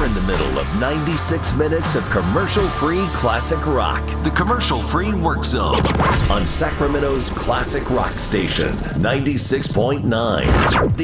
You're in the middle of 96 minutes of commercial-free classic rock. The commercial-free Work Zone on Sacramento's classic rock station, 96.9.